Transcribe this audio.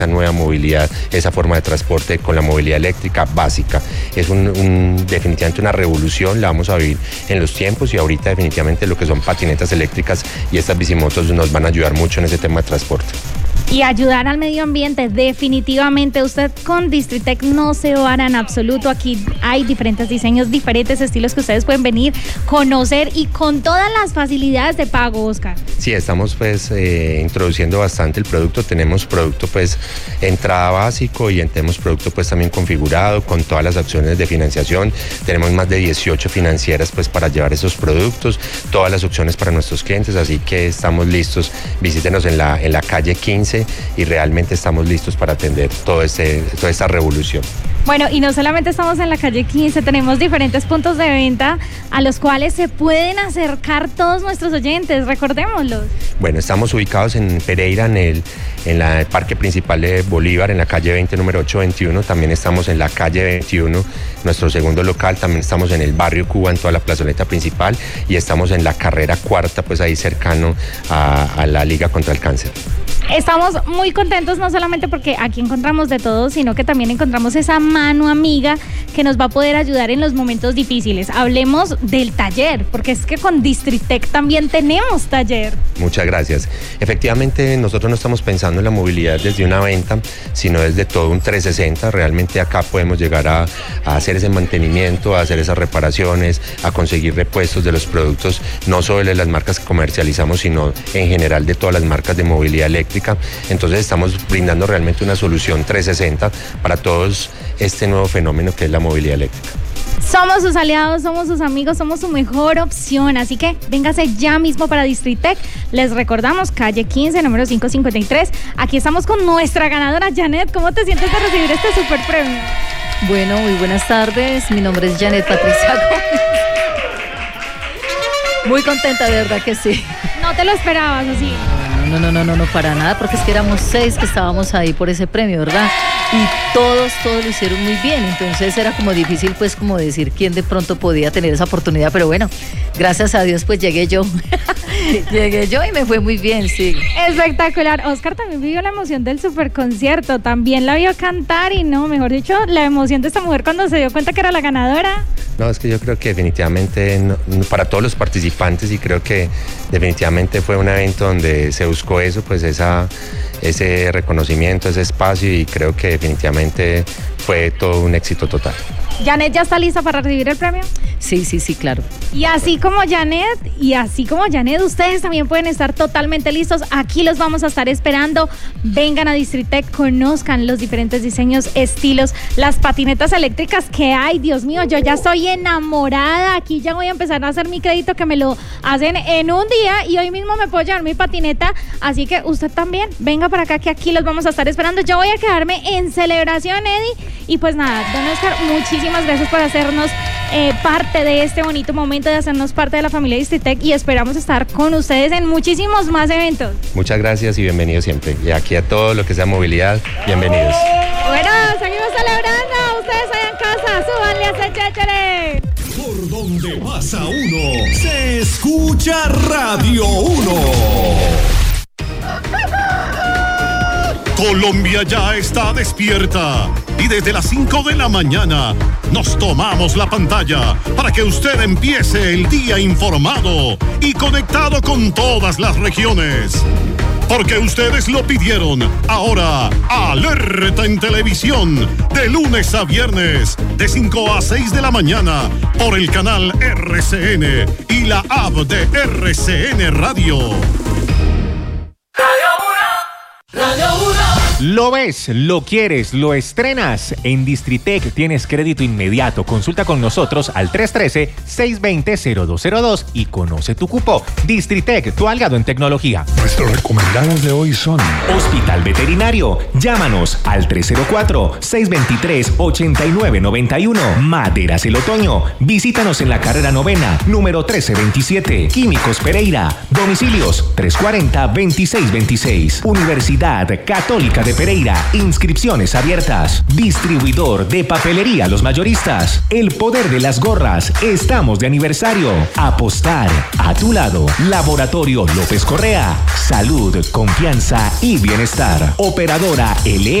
nueva movilidad, esa forma de transporte con la movilidad eléctrica básica. Es definitivamente una revolución, la vamos a vivir en los tiempos, y ahorita definitivamente lo que son patinetas eléctricas y estas bicimotos nos van a ayudar mucho en ese tema de transporte. Y ayudar al medio ambiente, definitivamente. Usted con Distritec no se va en absoluto. Aquí hay diferentes diseños, diferentes estilos que ustedes pueden venir, conocer, y con todas las facilidades de pago, Oscar. Sí, estamos introduciendo bastante el producto. Tenemos producto entrada básico, y tenemos producto también configurado con todas las opciones de financiación. Tenemos más de 18 financieras para llevar esos productos, todas las opciones para nuestros clientes, así que estamos listos. Visítenos en la calle 15 y realmente estamos listos para atender toda esta revolución. Bueno, y no solamente estamos en la calle 15, tenemos diferentes puntos de venta a los cuales se pueden acercar todos nuestros oyentes, recordémoslos. Bueno, estamos ubicados en Pereira, en el parque principal de Bolívar, en la calle 20, número 821. También estamos en la calle 21, nuestro segundo local. También estamos en el barrio Cuba, en toda la plazoleta principal, y estamos en la carrera cuarta, ahí cercano a la Liga contra el Cáncer. Estamos muy contentos, no solamente porque aquí encontramos de todo, sino que también encontramos esa mano amiga que nos va a poder ayudar en los momentos difíciles. Hablemos del taller, porque es que con Distritec también tenemos taller. Muchas gracias. Efectivamente, nosotros no estamos pensando en la movilidad desde una venta, sino desde todo un 360. Realmente acá podemos llegar a hacer ese mantenimiento, a hacer esas reparaciones, a conseguir repuestos de los productos, no solo de las marcas que comercializamos, sino en general de todas las marcas de movilidad eléctrica. Entonces estamos brindando realmente una solución 360 para todos este nuevo fenómeno que es la movilidad eléctrica. Somos sus aliados, somos sus amigos, somos su mejor opción, así que véngase ya mismo para Distritec. Les recordamos, calle 15, número 553. Aquí estamos con nuestra ganadora, Janet. ¿Cómo te sientes de recibir este super premio? Bueno, muy buenas tardes. Mi nombre es Janet Patricia Gómez. Muy contenta, de verdad que sí. ¿No te lo esperabas así? No, para nada, porque es que éramos 6 que estábamos ahí por ese premio, ¿verdad? Y todos lo hicieron muy bien, entonces era como difícil como decir quién de pronto podía tener esa oportunidad, pero bueno, gracias a Dios llegué yo. Llegué yo y me fue muy bien, sí. Espectacular. Oscar también vivió la emoción del superconcierto, también la vio cantar, y no, mejor dicho, la emoción de esta mujer cuando se dio cuenta que era la ganadora. No, es que yo creo que definitivamente para todos los participantes, y creo que definitivamente fue un evento donde se buscó eso, ese reconocimiento, ese espacio, y creo que definitivamente fue todo un éxito total. ¿Janet ya está lista para recibir el premio? Sí, claro. Y así como Janet, ustedes también pueden estar totalmente listos. Aquí los vamos a estar esperando. Vengan a Distritec, conozcan los diferentes diseños, estilos, las patinetas eléctricas que hay. Dios mío, yo ya estoy enamorada. Aquí ya voy a empezar a hacer mi crédito, que me lo hacen en un día, y hoy mismo me puedo llevar mi patineta. Así que usted también, venga para acá, que aquí los vamos a estar esperando. Yo voy a quedarme en celebración, Eddie. Y pues nada, don Oscar, muchísimas gracias por hacernos parte de este bonito momento, de hacernos parte de la familia Distritec, y esperamos estar con ustedes en muchísimos más eventos. Muchas gracias y bienvenidos siempre. Y aquí a todo lo que sea movilidad, bienvenidos. Bueno, seguimos celebrando. Ustedes allá en casa, súbanle a ese chéchere. Por donde pasa uno, se escucha Radio 1. Colombia ya está despierta, y desde las 5 de la mañana nos tomamos la pantalla para que usted empiece el día informado y conectado con todas las regiones. Porque ustedes lo pidieron. Ahora, Alerta en Televisión, de lunes a viernes, de 5 a 6 de la mañana, por el canal RCN y la app de RCN Radio. Radio 1. Lo ves, lo quieres, lo estrenas. En Distritec tienes crédito inmediato. Consulta con nosotros al 313-620-0202 y conoce tu cupo. Distritec, tu aliado en tecnología. Nuestros recomendados de hoy son: Hospital Veterinario. Llámanos al 304-623-8991. Maderas El Otoño. Visítanos en la carrera 9ª, número 1327. Químicos Pereira. Domicilios 340-2626. Universidad Católica de de Pereira. Inscripciones abiertas. Distribuidor de papelería Los Mayoristas. El poder de las gorras. Estamos de aniversario. Apostar a tu lado. Laboratorio López Correa. Salud, confianza y bienestar. Operadora LE.